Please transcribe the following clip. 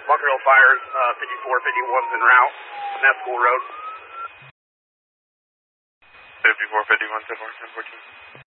Bunker Hill Fires, 5451's en route, Nat School Road. 5451, 1014.